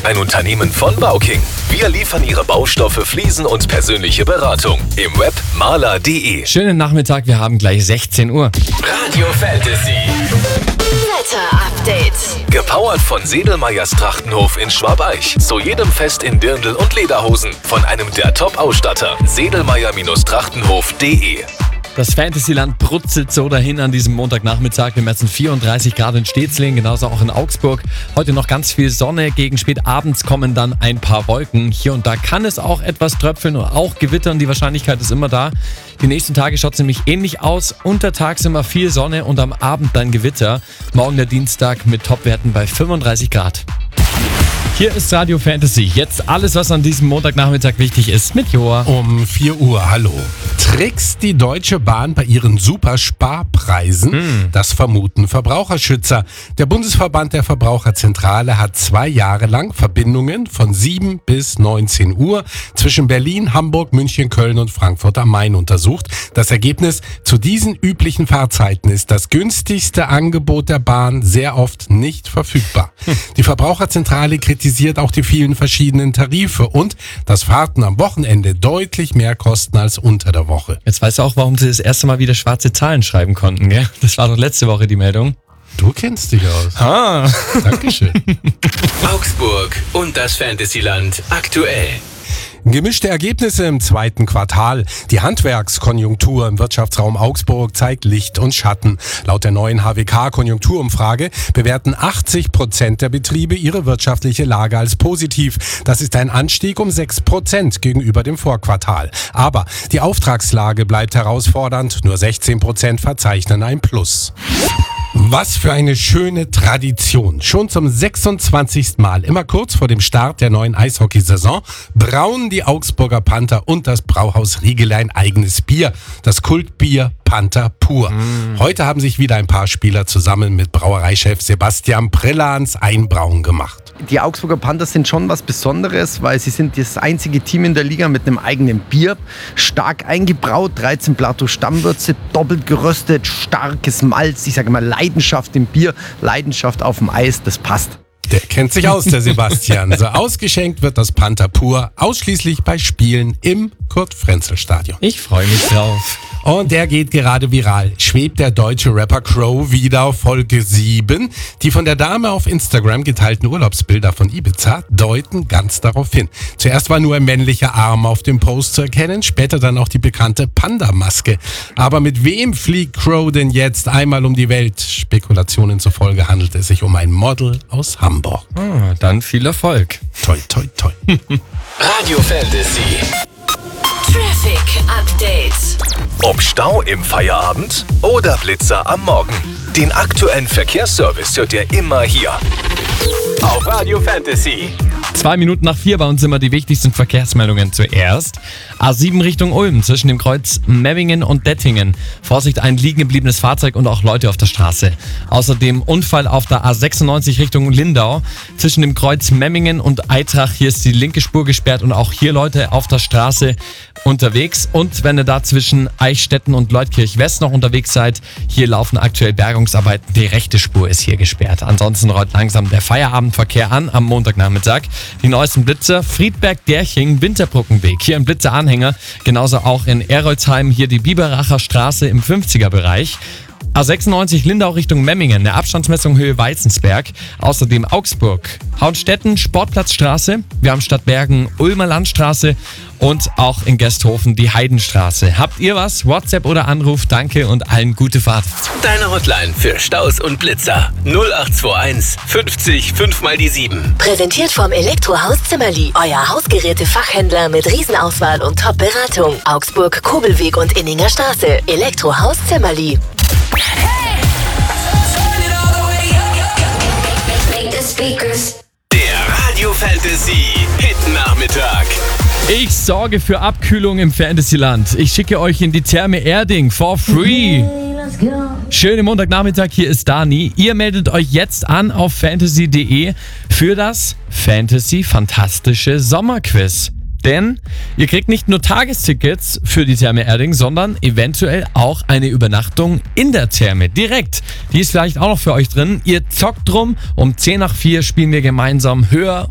ein Unternehmen von Bauking. Wir liefern Ihre Baustoffe, Fliesen und persönliche Beratung. Im Web maler.de. Schönen Nachmittag, wir haben gleich 16 Uhr. Radio Fantasy. Wetter-Update. Gepowert von Sedelmeyers Trachtenhof in Schwabeich. Zu jedem Fest in Dirndl und Lederhosen. Von einem der Top-Ausstatter. Sedelmeyer-Trachtenhof.de. Das Fantasyland brutzelt so dahin an diesem Montagnachmittag. Wir messen 34 Grad in Stetzling, genauso auch in Augsburg. Heute noch ganz viel Sonne, gegen spätabends kommen dann ein paar Wolken. Hier und da kann es auch etwas tröpfeln und auch gewittern, die Wahrscheinlichkeit ist immer da. Die nächsten Tage schaut es nämlich ähnlich aus. Untertags immer viel Sonne und am Abend dann Gewitter. Morgen der Dienstag mit Topwerten bei 35 Grad. Hier ist Radio Fantasy. Jetzt alles, was an diesem Montagnachmittag wichtig ist, mit Joa. Um 4 Uhr, hallo. Trickst die Deutsche Bahn bei ihren Supersparpreisen? Das vermuten Verbraucherschützer. Der Bundesverband der Verbraucherzentrale hat 2 Jahre lang Verbindungen von 7 bis 19 Uhr zwischen Berlin, Hamburg, München, Köln und Frankfurt am Main untersucht. Das Ergebnis: Zu diesen üblichen Fahrzeiten ist das günstigste Angebot der Bahn sehr oft nicht verfügbar. Die Verbraucherzentrale kritisiert auch die vielen verschiedenen Tarife und dass Fahrten am Wochenende deutlich mehr kosten als unter der Woche. Jetzt weißt du auch, warum sie das erste Mal wieder schwarze Zahlen schreiben konnten, gell? Das war doch letzte Woche die Meldung. Du kennst dich aus. Dankeschön. Augsburg und das Fantasyland aktuell. Gemischte Ergebnisse im zweiten Quartal. Die Handwerkskonjunktur im Wirtschaftsraum Augsburg zeigt Licht und Schatten. Laut der neuen HWK-Konjunkturumfrage bewerten 80% der Betriebe ihre wirtschaftliche Lage als positiv. Das ist ein Anstieg um 6% gegenüber dem Vorquartal. Aber die Auftragslage bleibt herausfordernd. Nur 16% verzeichnen ein Plus. Was für eine schöne Tradition. Schon zum 26. Mal, immer kurz vor dem Start der neuen Eishockeysaison, brauen die Augsburger Panther und das Brauhaus Riegele ein eigenes Bier. Das Kultbier Panther Pur. Heute haben sich wieder ein paar Spieler zusammen mit Brauereichef Sebastian Prillans einbrauen gemacht. Die Augsburger Panther sind schon was Besonderes, weil sie sind das einzige Team in der Liga mit einem eigenen Bier. Stark eingebraut, 13 Plato Stammwürze, doppelt geröstet, starkes Malz. Ich sage mal Leidenschaft im Bier, Leidenschaft auf dem Eis, das passt. Der kennt sich aus, der Sebastian. So ausgeschenkt wird das Panther Pur ausschließlich bei Spielen im Kurt-Frenzel-Stadion. Ich freue mich drauf. Und der geht gerade viral. Schwebt der deutsche Rapper Crow wieder auf Folge 7. Die von der Dame auf Instagram geteilten Urlaubsbilder von Ibiza deuten ganz darauf hin. Zuerst war nur ein männlicher Arm auf dem Post zu erkennen, später dann auch die bekannte Panda-Maske. Aber mit wem fliegt Crow denn jetzt einmal um die Welt? Spekulationen zufolge handelt es sich um ein Model aus Hamburg. Dann viel Erfolg. Toi, toi, toi. Radio Fantasy. Traffic Update. Ob Stau im Feierabend oder Blitzer am Morgen. Den aktuellen Verkehrsservice hört ihr immer hier. Auf Radio Fantasy. 2 Minuten nach 4 bei uns immer die wichtigsten Verkehrsmeldungen zuerst. A7 Richtung Ulm zwischen dem Kreuz Memmingen und Dettingen. Vorsicht, ein liegen gebliebenes Fahrzeug und auch Leute auf der Straße. Außerdem Unfall auf der A96 Richtung Lindau. Zwischen dem Kreuz Memmingen und Eitrach. Hier ist die linke Spur gesperrt und auch hier Leute auf der Straße unterwegs. Und wenn ihr da zwischen Eichstätten und Leutkirch West noch unterwegs seid, hier laufen aktuell Bergungsarbeiten. Die rechte Spur ist hier gesperrt. Ansonsten rollt langsam der Feierabendverkehr an am Montagnachmittag. Die neuesten Blitzer: Friedberg-Derching, Winterbrückenweg. Hier ein Blitzeranhänger. Genauso auch in Erolzheim, hier die Biberacher Straße im 50er-Bereich. A96 Lindau Richtung Memmingen, eine Abstandsmessung Höhe Weizensberg. Außerdem Augsburg, Hauenstetten, Sportplatzstraße. Wir haben Stadtbergen, Ulmer Landstraße und auch in Gesthofen die Heidenstraße. Habt ihr was? WhatsApp oder Anruf? Danke und allen gute Fahrt. Deine Hotline für Staus und Blitzer. 0821 50 5 mal die 7. Präsentiert vom Elektrohaus Zimmerli. Euer Hausgeräte-Fachhändler mit Riesenauswahl und Top-Beratung. Augsburg, Kobelweg und Inninger Straße. Elektrohaus Zimmerli. Der Radio Fantasy Hit-Nachmittag. Ich sorge für Abkühlung im Fantasyland. Ich schicke euch in die Therme Erding for free. Schönen Montagnachmittag, hier ist Dani. Ihr meldet euch jetzt an auf fantasy.de für das Fantasy-Fantastische Sommerquiz. Denn ihr kriegt nicht nur Tagestickets für die Therme Erding, sondern eventuell auch eine Übernachtung in der Therme direkt. Die ist vielleicht auch noch für euch drin. Ihr zockt drum. Um 10 nach 4 spielen wir gemeinsam höher